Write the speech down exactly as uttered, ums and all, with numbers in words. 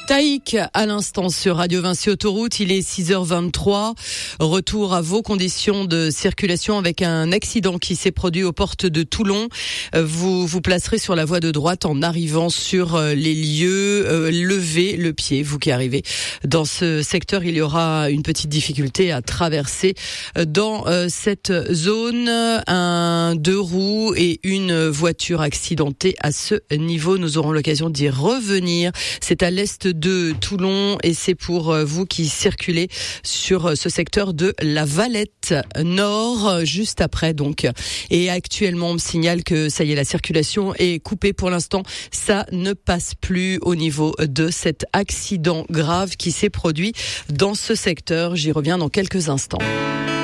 Taïk à l'instant sur Radio Vinci Autoroute, il est six heures vingt-trois. Retour à vos conditions de circulation avec un accident qui s'est produit aux portes de Toulon. Vous vous placerez sur la voie de droite en arrivant sur les lieux. Euh, levez le pied, vous qui arrivez dans ce secteur. Il y aura une petite difficulté à traverser dans euh, cette zone. Un deux roues et une voiture accidentée à ce niveau. Nous aurons l'occasion d'y revenir. C'est à l'est de Toulon et c'est pour vous qui circulez sur ce secteur de la Valette Nord, juste après donc. Et actuellement, on me signale que ça y est, la circulation est coupée pour l'instant. Ça ne passe plus au niveau de cet accident grave qui s'est produit dans ce secteur. J'y reviens dans quelques instants.